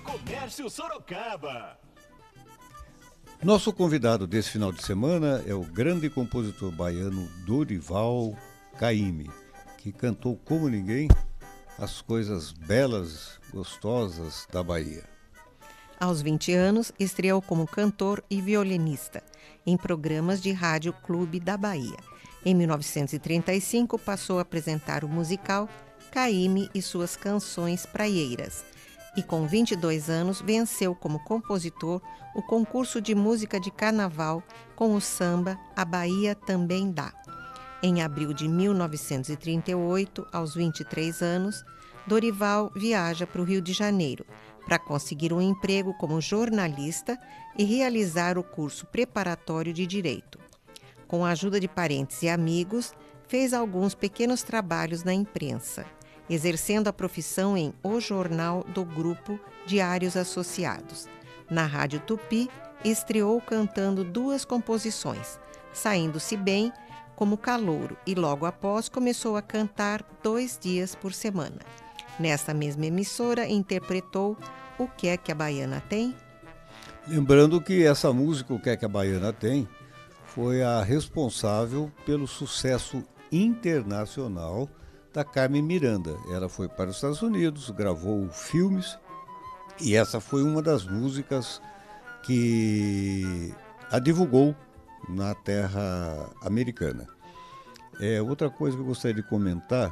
Comércio Sorocaba. Nosso convidado desse final de semana é o grande compositor baiano Dorival Caymmi, que cantou como ninguém as coisas belas, gostosas da Bahia. Aos 20 anos, estreou como cantor e violinista em programas de rádio Clube da Bahia. Em 1935, passou a apresentar o musical Caymmi e suas canções praieiras. E com 22 anos, venceu como compositor o concurso de música de carnaval com o samba A Bahia Também Dá. Em abril de 1938, aos 23 anos, Dorival viaja para o Rio de Janeiro para conseguir um emprego como jornalista e realizar o curso preparatório de Direito. Com a ajuda de parentes e amigos, fez alguns pequenos trabalhos na imprensa, exercendo a profissão em O Jornal do Grupo Diários Associados. Na Rádio Tupi, estreou cantando 2 composições, saindo-se bem como calouro, e logo após começou a cantar 2 dias por semana. Nessa mesma emissora, interpretou O Que É Que a Baiana Tem? Lembrando que essa música, O Que É Que a Baiana Tem, foi a responsável pelo sucesso internacional da Carmen Miranda. Ela foi para os Estados Unidos, gravou filmes, e essa foi uma das músicas que a divulgou na terra americana. Outra coisa que eu gostaria de comentar,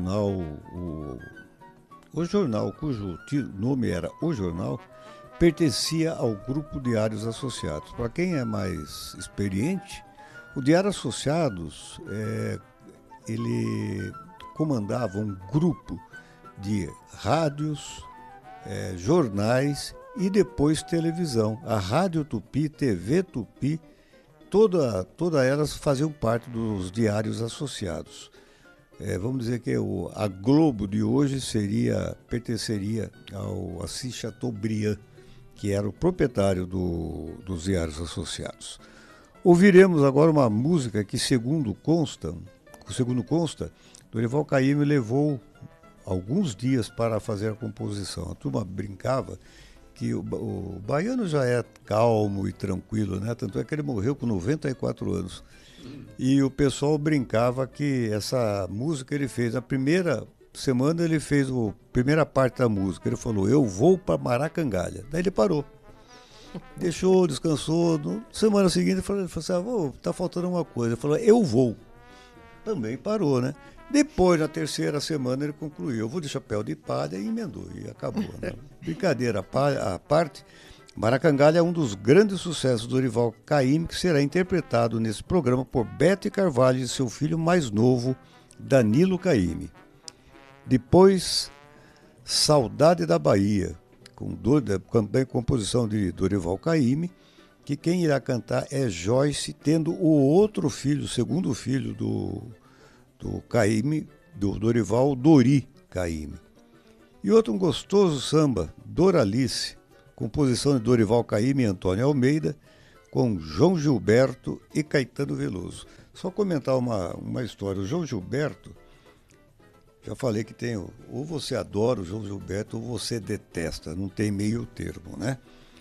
o jornal cujo nome era O Jornal, pertencia ao Grupo Diários Associados. Para quem é mais experiente, o Diário Associados, ele comandava um grupo de rádios, jornais e depois televisão. A Rádio Tupi, TV Tupi, todas elas faziam parte dos Diários Associados. Vamos dizer que a Globo de hoje pertenceria ao Assis Chateaubriand, que era o proprietário dos Diários Associados. Ouviremos agora uma música que, segundo consta, Dorival Caymmi levou alguns dias para fazer a composição. A turma brincava que o baiano já é calmo e tranquilo, né? Tanto é que ele morreu com 94 anos. E o pessoal brincava que essa música ele fez, na primeira semana ele fez a primeira parte da música, ele falou, eu vou para Maracangalha. Daí ele parou, deixou, descansou, na semana seguinte ele falou assim, tá faltando uma coisa, ele falou, eu vou. Também parou, né? Depois, na terceira semana, ele concluiu, eu vou de chapéu de palha e emendou, e acabou, né? Brincadeira à parte, Maracangalha é um dos grandes sucessos do Dorival Caymmi, que será interpretado nesse programa por Bete Carvalho e seu filho mais novo, Danilo Caymmi. Depois, Saudade da Bahia, também composição de Dorival Caymmi, que quem irá cantar é Joyce, tendo o outro filho, o segundo filho do Caymmi, do Dorival, Dori Caymmi. E outro um gostoso samba, Doralice, composição de Dorival Caymmi e Antônio Almeida, com João Gilberto e Caetano Veloso. Só comentar uma história. O João Gilberto, já falei que tem, ou você adora o João Gilberto ou você detesta, não tem meio termo, né?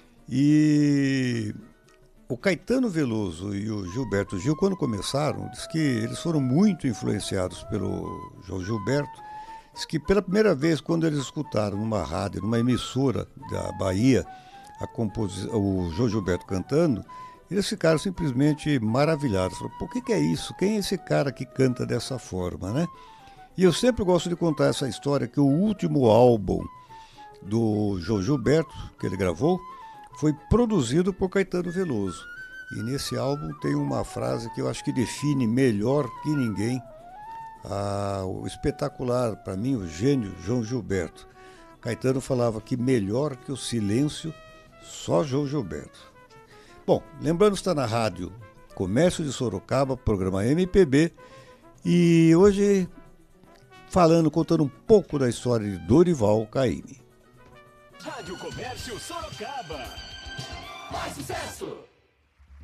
E o Caetano Veloso e o Gilberto Gil, quando começaram, diz que eles foram muito influenciados pelo João Gilberto. Diz que pela primeira vez, quando eles escutaram numa rádio, numa emissora da Bahia, o João Gilberto cantando, eles ficaram simplesmente maravilhados. Falaram, por que é isso? Quem é esse cara que canta dessa forma, né? E eu sempre gosto de contar essa história, que o último álbum do João Gilberto, que ele gravou, foi produzido por Caetano Veloso. E nesse álbum tem uma frase que eu acho que define melhor que ninguém o espetacular, para mim, o gênio João Gilberto. Caetano falava que melhor que o silêncio, só João Gilberto. Bom, lembrando que está na rádio Comércio de Sorocaba, programa MPB, e hoje contando um pouco da história de Dorival Caymmi. Rádio Comércio Sorocaba. Mais sucesso!